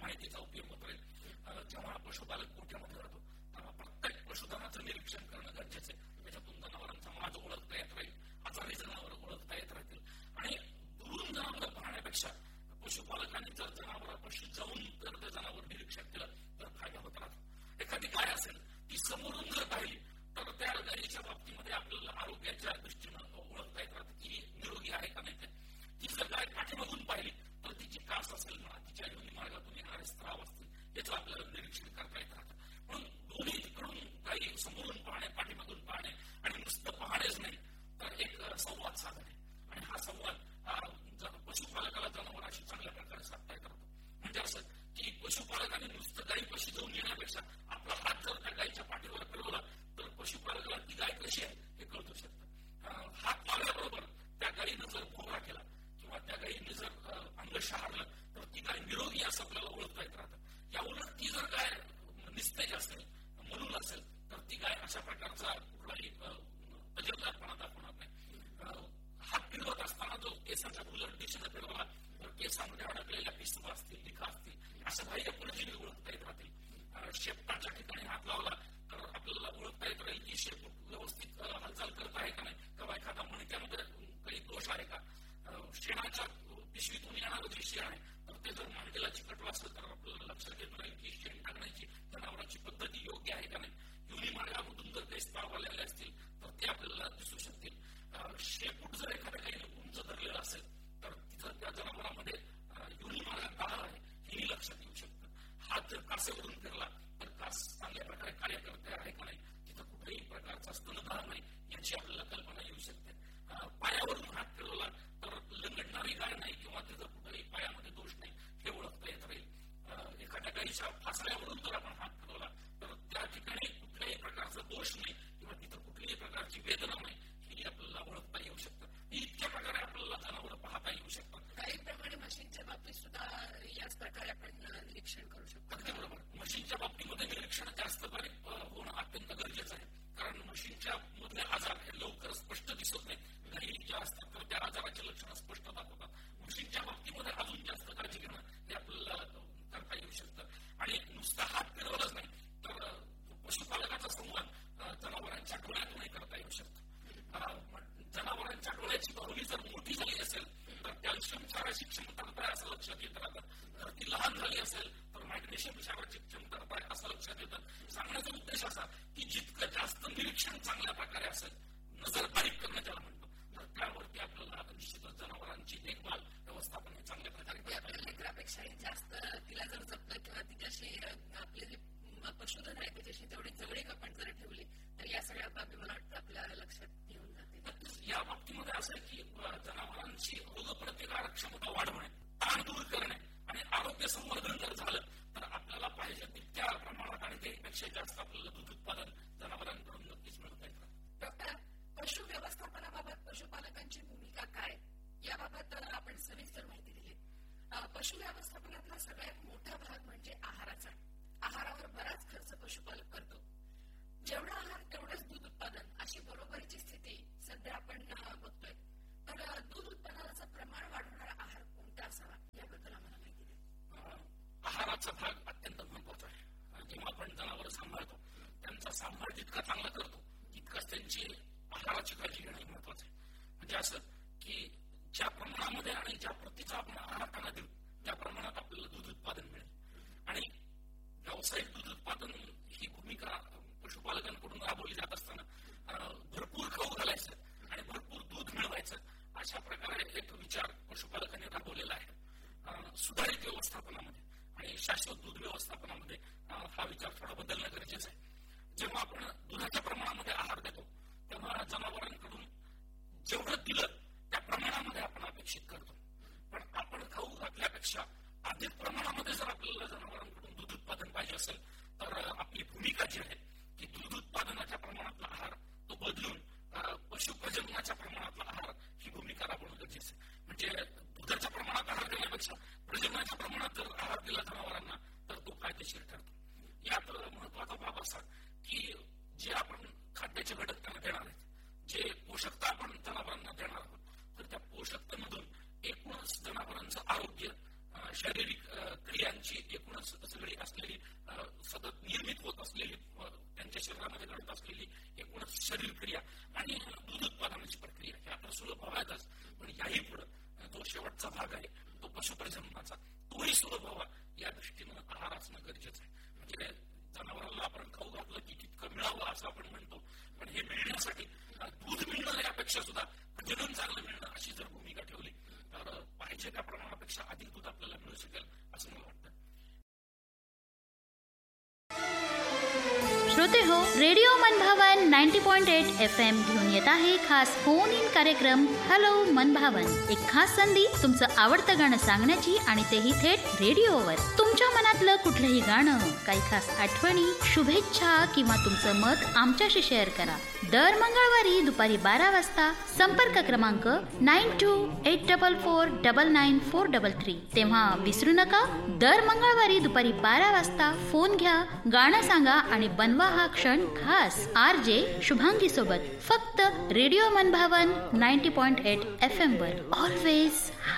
माहितीचा उपयोग होत राहील. जेव्हा पशुपालक गोठ्यामध्ये राहतो तेव्हा प्रत्येक पशुधनाचं निरीक्षण करणं गरजेचं आहे. त्याच्यातून जनावरांचा माज ओळखता येत राहील, आजारी जनावर ओळखता येत राहतील. आणि दुरून जनावर पाहण्यापेक्षा पशुपालकांनी जर जनावरांपाशी जाऊन जर ते जनावर निरीक्षण केलं तर फायदा होत राहतो. एखादी गाय असेल ती समोरून जर पाहिली तर त्या गायीच्या बाबतीमध्ये आपल्याला आरोग्याच्या दृष्टीनं ओळखता येत राहतं की निरोगी आहे का नाही. ती जर गाय पाठीमागून पाहिली तर तिची कास असेल ना, तिच्या योनी मार्गातून येणारे स्त्राव असतील याचं आपल्याला निरीक्षण करता येत राहतं. म्हणून दोन्ही तिकडून गायी समोरून पाहणे, पाठीमागून पाहणे आणि नुसतं पाहणेच नाही तर एक संवाद साधणे. आणि हा संवाद पशुपालकाला जनावरांशी चांगल्या प्रकारे साधता येत राहतो. म्हणजे असं की पशुपालकाने नुसतं गायीपाशी जाऊन येण्यापेक्षा आपला हात जर त्या गायीच्या पाठीवर फिरवला तर पशुपालकाला ती गाय कशी आहे हे कळू शकतं. हात लावल्याबरोबर त्या गायीनं जर भोवरा केला किंवा त्या गायीने जर अंग शहारलं तर ती गाय निरोगी असं आपल्याला ओळखता येत राहतं. या उलट ती जर गाय निस्तेज असेल, मलूल असेल तर ती गाय अशा प्रकारचा कुठलाही तजरदारपणा दाखवणार नाही. हात फिरवत असताना जो केसाच्या उलट दिशेने फिरवला तर केसामध्ये अडकलेल्या पिसवा असतील, लिखा असतील अशा बाह्य पुनर्जीवी ओळखता येत राहतील. शेपटाच्या ठिकाणी हात लावला तर आपल्याला ओळखता येत राहील की शेपूट व्यवस्थित हालचाल करत आहे का नाही, किंवा एखादा मणक्यामध्ये काही दोष आहे का. शेणाच्या पिशवीतून येणारं जे शेण आहे तर ते जर मांडीला चिकटलं असेल तर आपल्याला लक्षात येत राहील की शेण टाकण्याची जनावरांची पद्धती योग्य आहे का नाही. योनी मार्गामधून जर काही स्त्राव आलेले असतील तर ते आपल्याला दिसू शकतील. शेपूट जर एखाद्या काही उंच धरलेला असेल तर तिथं त्या जनावरांमध्ये योनी मार्गात गाळा आहे हेही लक्षात येऊ शकतं. हात जर कासेवरून फिरला तर कास चांगल्या प्रकारे कार्य करते आहे का नाही, तिथं कुठल्याही प्रकारचा स्तनधार नाही याची आपल्याला कल्पना येऊ शकते. पायावरून हात फिरवला तर लंगडणारी गाय नाही किंवा तिथं कुठल्याही पायामध्ये दोष नाही हे ओळखता येत राहील. एखाद्या गायीच्या फासल्यावरून जर आपण हात फिरवला तर त्या ठिकाणी कुठल्याही प्रकारचा दोष नाही किंवा तिथं कुठल्याही प्रकारची वेदना नाही हे आपल्याला ओळखता येऊ शकतं. इतक्या प्रकारे आपल्याला जनावर पाहता येऊ शकतात. गायीप्रमाणे म्हशींच्या बाबतीत सुद्धा याच प्रकारे आपण निरीक्षण करू शकतो. अगदी बरोबर. म्हशींच्या बाबतीमध्ये निरीक्षण जास्त बारीक होणं अत्यंत गरजेचं आहे. कारण म्हशींच्या मधले आजार हे लवकर स्पष्ट दिसत नाही. गायी ज्या असतात तर त्या आजाराचे लक्षणं स्पष्ट दाखवतात. म्हशींच्या बाबतीमध्ये अजून जास्त काळजी घेणं हे आपल्याला करता येऊ शकतं. आणि नुसता हात फिरवलाच नाही तर पशुपालकाचा संवाद जनावरांच्या डोळ्यातूनही करता येऊ शकतो. जनावरांच्या डोळ्याची बाहुली जर मोठी झाली असेल तर कॅल्शियम क्षाराची क्षमता काय असं लक्षात येत राहतं. जर ती लहान झाली असेल तर मॅग्नेशियम क्षाराची क्षमता काय असं लक्षात येतं. सांगण्याचा उद्देश असा की जितकं जास्त निरीक्षण चांगल्या प्रकारे असेल, नजर बारीक करणं त्याला म्हणतो, तर त्यावरती आपल्याला निश्चितच जनावरांची देखभाल व्यवस्थापन हे चांगल्या प्रकारे आपल्या लेकरापेक्षाही जास्त तिला जर जपलं किंवा तिच्याशी आपले जे पशुधन आहे त्याच्याशी तेवढी जवळीक आपण जर ठेवली तर या सगळ्या बाबी मला वाटतं आपल्या लक्षात येऊन जाते. या बाबतीमध्ये असं आहे की जनावरांची रोगप्रतिकारक क्षमता वाढवणे, ताण दूर करणे आणि आरोग्य संवर्धन जर झालं तर आपल्याला पाहिजे तितक्या प्रमाणात आणि त्यापेक्षा जास्त आपल्याला दूध उत्पादन जनावरांकडून नक्कीच मिळत आहे. डॉक्टर, पशु व्यवस्थापनाबाबत पशुपालकांची भूमिका काय याबाबत आपण सविस्तर माहिती दिली. पशु व्यवस्थापनातला सगळ्यात मोठा भाग म्हणजे आहाराचा. आहारावर बराच खर्च पशुपालक करतो. जेवढा आहार तेवढंच दूध उत्पादन अशी बरोबरीची स्थिती सध्या आपण बघतोय. तर दूध उत्पादनाचं प्रमाण वाढवणारा आहार कोणता असावा याबद्दल आम्हाला माहिती द्या. आहाराचा भाग अत्यंत महत्वाचा आहे. जेव्हा आपण जनावर सांभाळतो त्यांचा सांभाळ जितका चांगला करतो तितकंच त्यांची आहाराची काळजी घेणं महत्वाचं आहे. म्हणजे असं की ज्या प्रमाणामध्ये आणि ज्या प्रतीचा आपण आहार त्यांना देऊ त्या प्रमाणात आपल्याला दूध उत्पादन मिळेल. आणि व्यावसायिक दूध उत्पादन ही भूमिका पशुपालकांकडून राबवली जात असताना भरपूर खाऊ घालायचं आणि भरपूर दूध मिळवायचं अशा प्रकारे एक विचार पशुपालकांनी राबवलेला आहे. सुधारित व्यवस्थापनामध्ये आणि शाश्वत दूध व्यवस्थापनामध्ये हा विचार थोडा बदलणं गरजेचं आहे. जेव्हा आपण दुधाच्या प्रमाणामध्ये आहार देतो तेव्हा जनावरांकडून जेवढं दिलं त्या प्रमाणामध्ये आपण अपेक्षित करतो. पण आपण खाऊ घातल्यापेक्षा अधिक प्रमाणामध्ये जर आपल्याला जनावरांकडून दूध उत्पादन पाहिजे असेल तर आपली भूमिका जी आहे की दूध उत्पादनाच्या प्रमाणातला आहार तो बदलून पशुप्रजननाच्या प्रमाणातला आहार ही भूमिका राबवणं गरजेचं आहे. म्हणजे दुधाच्या प्रमाणात आहार देण्यापेक्षा प्रजननाच्या प्रमाणात जर आहार दिला जनावरांना तर तो फायदेशीर ठरतो. यात महत्वाचा बाब असा की जे आपण खाद्याचे घटक त्यांना देणार आहेत, जे पोषकता आपण जनावरांना देणार आहोत तर त्या पोषकतेमधून एकूणच जनावरांचं आरोग्य, शारीरिक क्रियांची एकूणच होत असलेली, त्यांच्या शरीरामध्ये घडत असलेली एकूणच शरीर क्रिया आणि दूध उत्पादनाची प्रक्रिया ह्या तर सुलभ व्हाव्यातच, पण याही पुढे जो शेवटचा भाग आहे तो पशुप्रजननाचा, तोही सुलभ व्हावा या दृष्टीनं आहार असणं गरजेचं आहे. म्हणजे जनावरांना आपण खाऊ घातलं की तितकं मिळावं असं आपण म्हणतो, पण हे मिळण्यासाठी दूध मिळणं यापेक्षा सुद्धा प्रजनन चांगलं मिळणं अशी जर भूमिका ठेवली तर पाहिजे त्या प्रमाणापेक्षा अधिक दूध आपल्याला मिळू शकेल असं मला वाटतं. श्रोते हो, रेडिओ मनभावन 90.8 FM घेऊन येत आहे खास फोन इन कार्यक्रम हॅलो मनभावन. एक खास संधी तुमचं आवडतं गाणं सांगण्याची आणि तेही थेट रेडिओवर. तुमच्या मनातलं कुठलंही गाणं, काही खास आठवणी, शुभेच्छा किंवा तुमचं मत आमच्याशी शेअर करा. दर मंगळवारी दुपारी 12 वाजता. संपर्क क्रमांक 9284449433. तेव्हा विसरू नका, दर मंगळवारी दुपारी 12 वाजता फोन घ्या, गाणं सांगा आणि बनवा हा क्षण खास RJ शुभांगी सोबत, फक्त रेडिओ मनभावन 90.8 FM वर. ऑलवेज